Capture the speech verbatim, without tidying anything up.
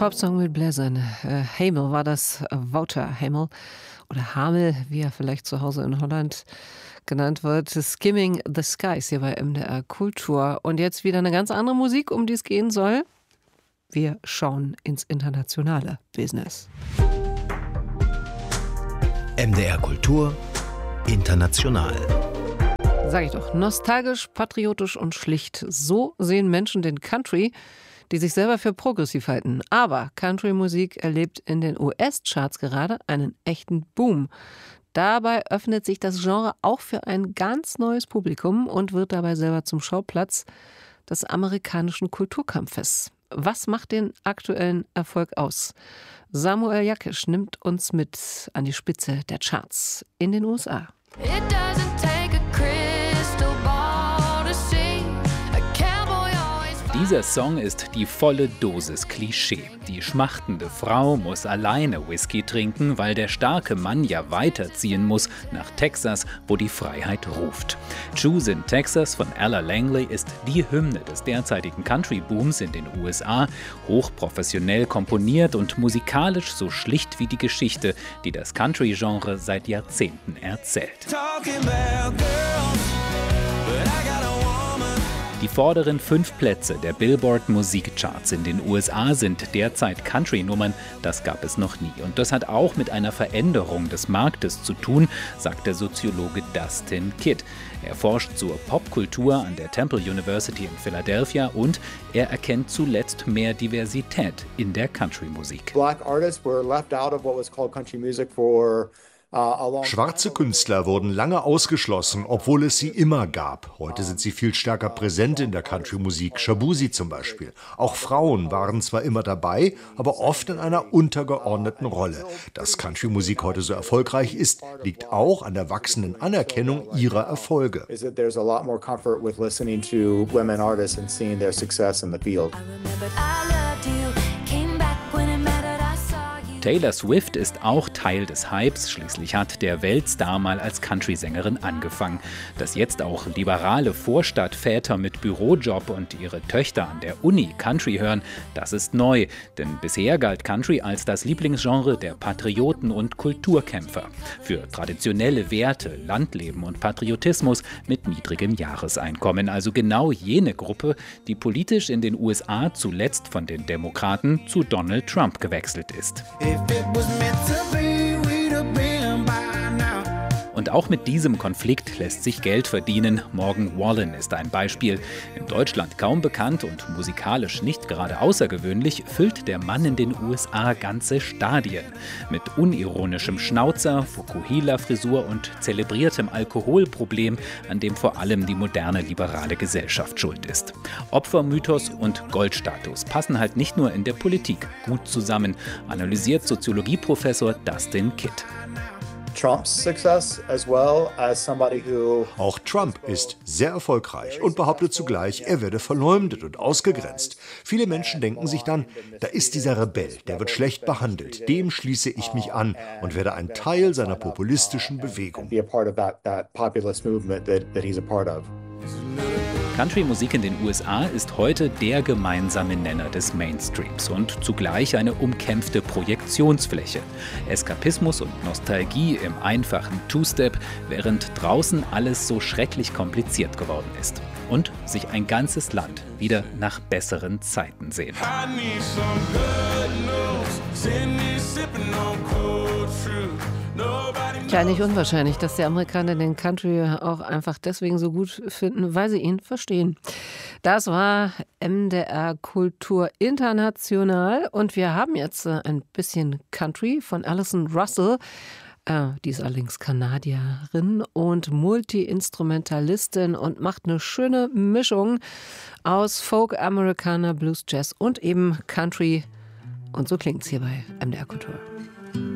Popsong mit Bläsern. Äh, Hamel war das, äh, Wouter Hamel oder Hamel, wie er vielleicht zu Hause in Holland genannt wird. Skimming the Skies hier bei M D R Kultur. Und jetzt wieder eine ganz andere Musik, um die es gehen soll. Wir schauen ins internationale Business. M D R Kultur International. Sag ich doch, nostalgisch, patriotisch und schlicht. So sehen Menschen den Country, die sich selber für progressiv halten. Aber Country-Musik erlebt in den U S-Charts gerade einen echten Boom. Dabei öffnet sich das Genre auch für ein ganz neues Publikum und wird dabei selber zum Schauplatz des amerikanischen Kulturkampfes. Was macht den aktuellen Erfolg aus? Samuel Jakisch nimmt uns mit an die Spitze der Charts in den U S A. Dieser Song ist die volle Dosis Klischee. Die schmachtende Frau muss alleine Whisky trinken, weil der starke Mann ja weiterziehen muss nach Texas, wo die Freiheit ruft. Choose in Texas von Ella Langley ist die Hymne des derzeitigen Country-Booms in den U S A, hochprofessionell komponiert und musikalisch so schlicht wie die Geschichte, die das Country-Genre seit Jahrzehnten erzählt. Die vorderen fünf Plätze der Billboard-Musikcharts in den U S A sind derzeit Country-Nummern. Das gab es noch nie. Und das hat auch mit einer Veränderung des Marktes zu tun, sagt der Soziologe Dustin Kidd. Er forscht zur Popkultur an der Temple University in Philadelphia und er erkennt zuletzt mehr Diversität in der Country-Musik. Black artists were left out of what was called country music for Schwarze Künstler wurden lange ausgeschlossen, obwohl es sie immer gab. Heute sind sie viel stärker präsent in der Country-Musik, Shabuzi zum Beispiel. Auch Frauen waren zwar immer dabei, aber oft in einer untergeordneten Rolle. Dass Country-Musik heute so erfolgreich ist, liegt auch an der wachsenden Anerkennung ihrer Erfolge. Taylor Swift ist auch Teil des Hypes, schließlich hat der Weltstar mal als Country-Sängerin angefangen. Dass jetzt auch liberale Vorstadtväter mit Bürojob und ihre Töchter an der Uni Country hören, das ist neu. Denn bisher galt Country als das Lieblingsgenre der Patrioten und Kulturkämpfer. Für traditionelle Werte, Landleben und Patriotismus mit niedrigem Jahreseinkommen. Also genau jene Gruppe, die politisch in den U S A zuletzt von den Demokraten zu Donald Trump gewechselt ist. Und auch mit diesem Konflikt lässt sich Geld verdienen. Morgan Wallen ist ein Beispiel. In Deutschland kaum bekannt und musikalisch nicht gerade außergewöhnlich, füllt der Mann in den U S A ganze Stadien. Mit unironischem Schnauzer, Fukuhila-Frisur und zelebriertem Alkoholproblem, an dem vor allem die moderne liberale Gesellschaft schuld ist. Opfermythos und Goldstatus passen halt nicht nur in der Politik gut zusammen, analysiert Soziologieprofessor Dustin Kidd. Trump's success as well as somebody who Auch Trump ist sehr erfolgreich und behauptet zugleich, er werde verleumdet und ausgegrenzt. Viele Menschen denken sich dann, da ist dieser Rebell, der wird schlecht behandelt. Dem schließe ich mich an und werde ein Teil seiner populistischen Bewegung. Country-Musik in den U S A ist heute der gemeinsame Nenner des Mainstreams und zugleich eine umkämpfte Projektionsfläche. Eskapismus und Nostalgie im einfachen Two-Step, während draußen alles so schrecklich kompliziert geworden ist. Und sich ein ganzes Land wieder nach besseren Zeiten sehnt. Klar, nicht unwahrscheinlich, dass die Amerikaner den Country auch einfach deswegen so gut finden, weil sie ihn verstehen. Das war M D R Kultur International und wir haben jetzt ein bisschen Country von Alison Russell. Äh, die ist allerdings Kanadierin und Multi-Instrumentalistin und macht eine schöne Mischung aus Folk, Amerikaner, Blues, Jazz und eben Country. Und so klingt's hier bei M D R Kultur.